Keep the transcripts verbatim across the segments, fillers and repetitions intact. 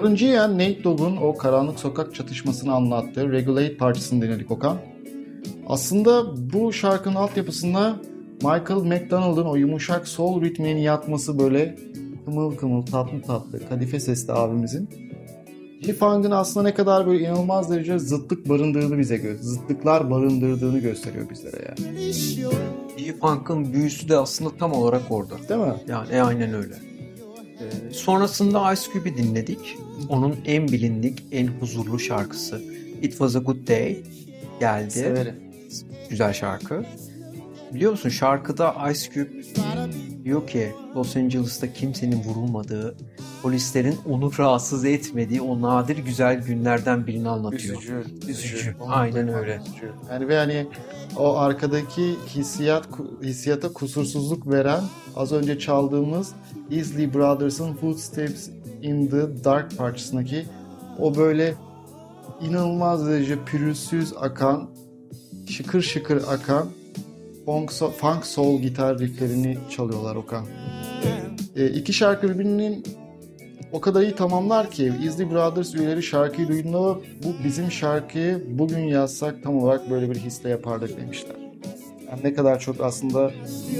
Dördüncü yani Nate Dogg'un o karanlık sokak çatışmasını anlattığı Regulate parçasını dinledik Okan. Aslında bu şarkının altyapısında Michael McDonald'ın o yumuşak soul ritminin yatması böyle kımıl kımıl tatlı tatlı kadife sesli abimizin G-Funk'ın aslında ne kadar böyle inanılmaz derece zıtlık barındırdığını bize gösteriyor. Zıtlıklar barındırdığını gösteriyor bizlere yani. G-Funk'ın büyüsü de aslında tam olarak orada. Değil mi? Yani e, aynen öyle. Ee, sonrasında Ice Cube'i dinledik. Onun en bilindik, en huzurlu şarkısı It Was A Good Day geldi. Severim. Güzel şarkı. Biliyor musun şarkıda Ice Cube diyor ki Los Angeles'ta kimsenin vurulmadığı, polislerin onu rahatsız etmediği o nadir güzel günlerden birini anlatıyor. Üzücü. Üzücü. Aynen öyle. Üzücü. Yani ve hani o arkadaki hissiyat hissiyata kusursuzluk veren az önce çaldığımız Isley Brothers'ın Footsteps in the Dark parçasındaki o böyle inanılmaz derece pürüzsüz akan, şıkır şıkır akan funk, funk soul gitar rifflerini çalıyorlar Okan. E, iki şarkı birbirinin o kadar iyi tamamlar ki Isley Brothers üyeleri şarkıyı duyduğunda bu bizim şarkıyı bugün yazsak tam olarak böyle bir hisle yapardık demişler. Yani ne kadar çok aslında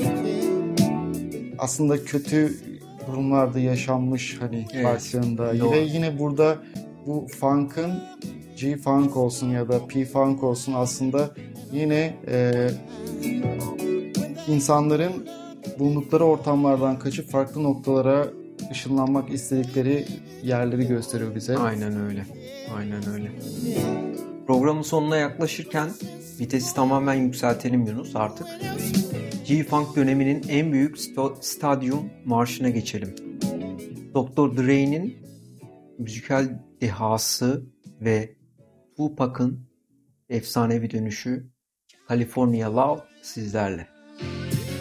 aslında kötü durumlarda yaşanmış hani evet, baktığında ve yine burada bu funk'ın G-Funk olsun ya da P-Funk olsun aslında yine e, insanların bulundukları ortamlardan kaçıp farklı noktalara ışınlanmak istedikleri yerleri gösteriyor bize. Aynen öyle. Aynen öyle. Programın sonuna yaklaşırken vitesi tamamen yükseltelim Yunus artık. G-Funk döneminin en büyük st- stadyum marşına geçelim. doktor Dre'nin müzikal dehası ve Tupac'ın efsanevi dönüşü California Love sizlerle.